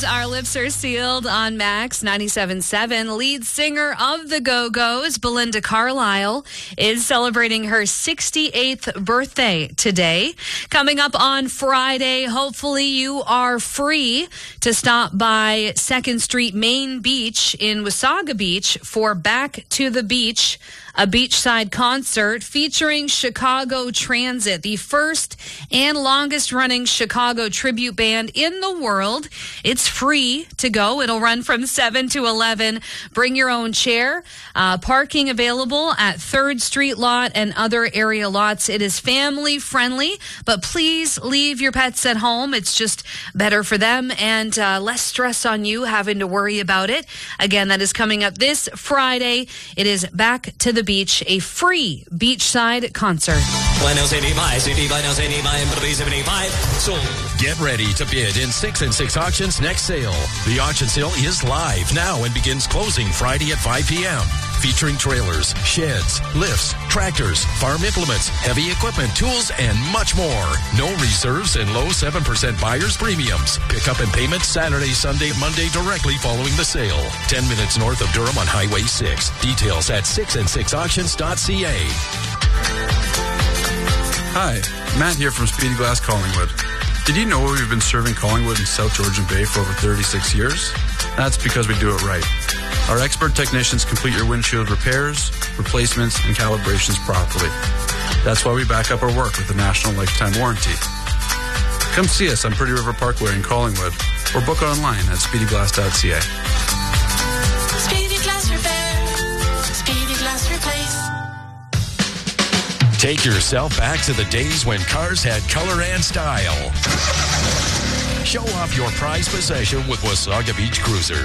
Our Lips Are Sealed on Max 97.7. Lead singer of the Go-Go's, Belinda Carlisle, is celebrating her 68th birthday today. Coming up on Friday, hopefully you are free to stop by 2nd Street Main Beach in Wasaga Beach for Back to the Beach, a beachside concert featuring Chicago Transit, the first and longest running Chicago tribute band in the world. It's free to go. It'll run from 7 to 11. Bring your own chair. Parking available at 3rd Street lot and other area lots. It is family friendly, but please leave your pets at home. It's just better for them and less stress on you having to worry about it. Again, that is coming up this Friday. It is Back to the Beach, a free beachside concert. Get ready to bid in 6 and 6 Auctions next sale. The auction sale is live now and begins closing Friday at 5 p.m. Featuring trailers, sheds, lifts, tractors, farm implements, heavy equipment, tools, and much more. No reserves and low 7% buyer's premiums. Pick up and payment Saturday, Sunday, Monday directly following the sale. 10 minutes north of Durham on Highway 6. Details at 6and6auctions.ca. Hi, Matt here from Speedy Glass Collingwood. Did you know we've been serving Collingwood and South Georgian Bay for over 36 years? That's because we do it right. Our expert technicians complete your windshield repairs, replacements, and calibrations properly. That's why we back up our work with a national lifetime warranty. Come see us on Pretty River Parkway in Collingwood or book online at speedyglass.ca. Speedy Glass Repair. Speedy Glass Replace. Take yourself back to the days when cars had color and style. Show off your prized possession with Wasaga Beach Cruisers.